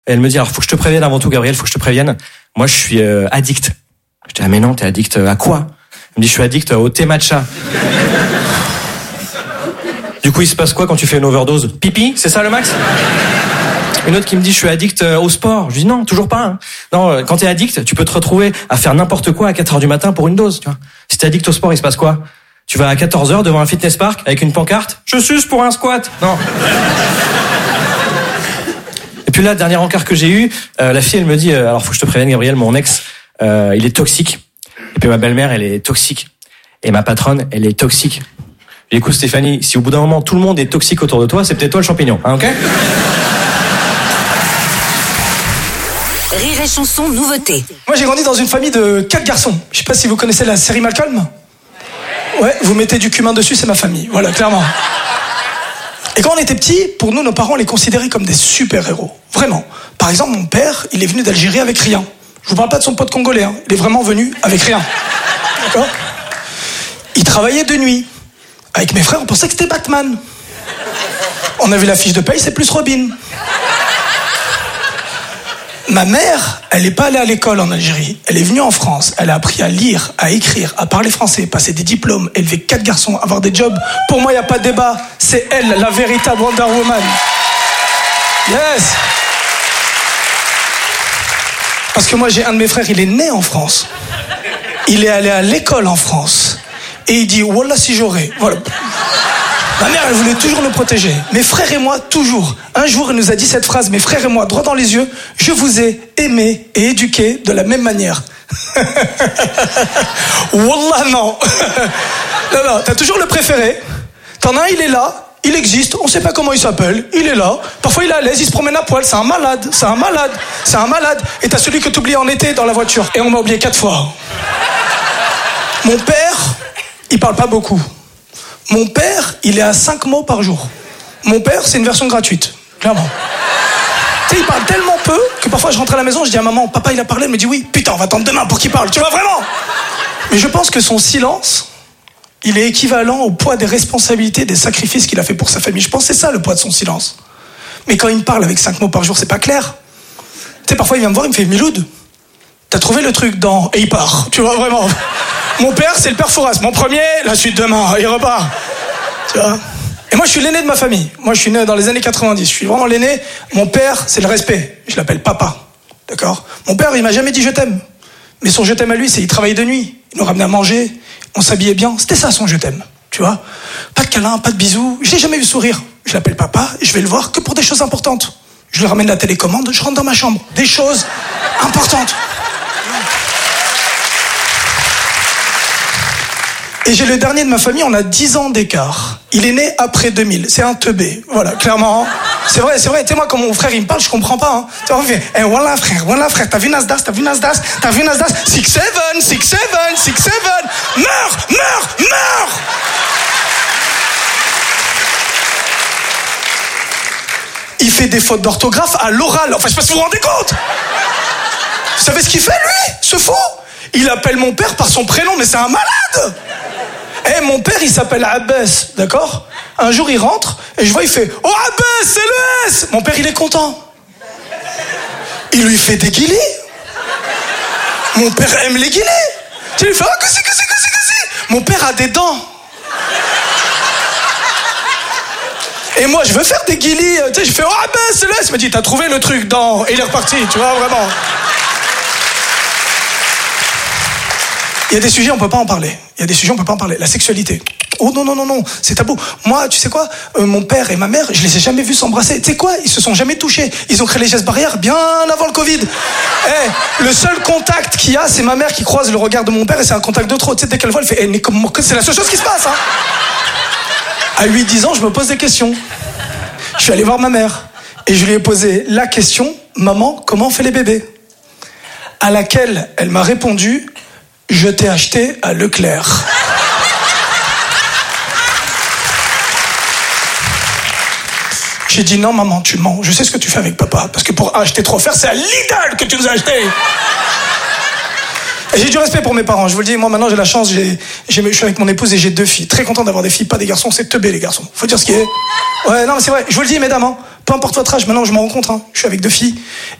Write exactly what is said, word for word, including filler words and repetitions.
Et elle me dit, alors faut que je te prévienne avant tout, Gabriel, faut que je te prévienne. Moi, je suis euh, addict. Je dis, ah mais non, t'es addict à quoi? Elle me dit, je suis addict au thé matcha. Du coup, il se passe quoi quand tu fais une overdose? Pipi, c'est ça le max? Une autre qui me dit, je suis addict au sport. Je dis, non, toujours pas. Hein. Non, quand t'es addict, tu peux te retrouver à faire n'importe quoi à quatre heures du matin pour une dose, tu vois. Si t'es addict au sport, il se passe quoi? Tu vas à quatorze heures devant un fitness park avec une pancarte, je suce pour un squat. Non. Et puis là, dernier encart que j'ai eu, euh, la fille, elle me dit, euh, alors faut que je te prévienne, Gabriel, mon ex, euh, il est toxique. Et puis ma belle-mère, elle est toxique. Et ma patronne, elle est toxique. Et écoute, Stéphanie, si au bout d'un moment, tout le monde est toxique autour de toi, c'est peut-être toi le champignon, hein, ok? Rire et chanson, nouveauté. Moi, j'ai grandi dans une famille de quatre garçons. Je sais pas si vous connaissez la série Malcolm. Ouais, vous mettez du cumin dessus, c'est ma famille. Voilà, clairement. Et quand on était petits, pour nous, nos parents les considéraient comme des super-héros. Vraiment. Par exemple, mon père, il est venu d'Algérie avec rien. Je vous parle pas de son pote congolais, hein. Il est vraiment venu avec rien. D'accord? Il travaillait de nuit. Avec mes frères, on pensait que c'était Batman. On a vu la fiche de paye, c'est plus Robin. Ma mère, elle n'est pas allée à l'école en Algérie. Elle est venue en France. Elle a appris à lire, à écrire, à parler français, passer des diplômes, élever quatre garçons, avoir des jobs. Pour moi, il n'y a pas de débat. C'est elle, la véritable Wonder Woman. Yes. Parce que moi, j'ai un de mes frères, il est né en France. Il est allé à l'école en France. Et il dit, wallah si j'aurais. Voilà. Ma mère, elle voulait toujours le protéger. Mes frères et moi, toujours. Un jour, elle nous a dit cette phrase, mes frères et moi, droit dans les yeux, je vous ai aimé et éduqué de la même manière. Wallah, non. Non, non, t'as toujours le préféré. T'en as un, il est là, il existe, on sait pas comment il s'appelle, il est là. Parfois, il est à l'aise, il se promène à poil, c'est un malade, c'est un malade, c'est un malade. Et t'as celui que t'oublies en été dans la voiture. Et on m'a oublié quatre fois. Mon père, il parle pas beaucoup. Mon père, il est à cinq mots par jour. Mon père, c'est une version gratuite, clairement. Tu sais, il parle tellement peu que parfois je rentre à la maison, je dis à maman, papa il a parlé, elle me dit oui, putain, on va attendre demain pour qu'il parle, tu vois vraiment. Mais je pense que son silence, il est équivalent au poids des responsabilités, des sacrifices qu'il a fait pour sa famille. Je pense que c'est ça le poids de son silence. Mais quand il me parle avec cinq mots par jour, c'est pas clair. Tu sais, parfois il vient me voir, il me fait Miloud, t'as trouvé le truc dans... Et il part, tu vois vraiment. Mon père, c'est le père Fouras. Mon premier, la suite demain, il repart. Tu vois. Et moi, je suis l'aîné de ma famille. Moi, je suis né dans les années quatre-vingt-dix. Je suis vraiment l'aîné. Mon père, c'est le respect. Je l'appelle papa. D'accord? Mon père, il m'a jamais dit je t'aime. Mais son je t'aime à lui, c'est il travaillait de nuit. Il nous ramenait à manger. On s'habillait bien. C'était ça, son je t'aime. Tu vois? Pas de câlin, pas de bisous. Je l'ai jamais vu sourire. Je l'appelle papa et je vais le voir que pour des choses importantes. Je lui ramène la télécommande, je rentre dans ma chambre. Des choses importantes. Et j'ai le dernier de ma famille, on a dix ans d'écart. Il est né après deux mille. C'est un teubé. Voilà, clairement. C'est vrai, c'est vrai. Tu sais, moi, quand mon frère, il me parle, je comprends pas. Hein. Tu vois, on fait, eh, voilà, frère, voilà, frère, t'as vu Nasdaq, t'as vu Nasdaq, t'as vu Nasdaq, six seven, six seven, six seven. Meurs, meurs, meurs! Il fait des fautes d'orthographe à l'oral. Enfin, je sais pas si vous vous rendez compte. Vous savez ce qu'il fait, lui, ce fou? Il appelle mon père par son prénom, mais c'est un malade. Eh, hey, mon père, il s'appelle Abbas, d'accord? Un jour, il rentre, et je vois, il fait « Oh, Abbas, c'est le S !» Mon père, il est content. Il lui fait des guilis. Mon père aime les guilis. Tu lui fais « Oh, que c'est, que c'est, que c'est, que c'est !» Mon père a des dents. Et moi, je veux faire des guilis. Tu sais, je fais « Oh, Abbas, c'est le S !» Il m'a dit « T'as trouvé le truc dans... » Et il est reparti, tu vois, vraiment. Il y a des sujets, on peut pas en parler. Il y a des sujets, on peut pas en parler. La sexualité. Oh non, non, non, non, c'est tabou. Moi, tu sais quoi, euh, mon père et ma mère, je les ai jamais vus s'embrasser. Tu sais quoi, ils se sont jamais touchés. Ils ont créé les gestes barrières bien avant le Covid. Hey, le seul contact qu'il y a, c'est ma mère qui croise le regard de mon père et c'est un contact de trop. Tu sais, dès qu'elle voit, elle fait, hey, c'est la seule chose qui se passe. Hein. À huit dix ans, je me pose des questions. Je suis allé voir ma mère et je lui ai posé la question, maman, comment on fait les bébés? À laquelle elle m'a répondu, je t'ai acheté à Leclerc. J'ai dit non maman, tu mens. Je sais ce que tu fais avec papa. Parce que pour acheter trop faire, c'est à Lidl que tu nous as acheté. Et j'ai du respect pour mes parents. Je vous le dis, moi maintenant j'ai la chance, j'ai, j'ai, je suis avec mon épouse et j'ai deux filles. Très content d'avoir des filles, pas des garçons. C'est teubé les garçons. Faut dire ce qui est. Ouais, non mais c'est vrai. Je vous le dis mesdames, hein, peu importe votre âge, maintenant je m'en rends compte, hein, je suis avec deux filles.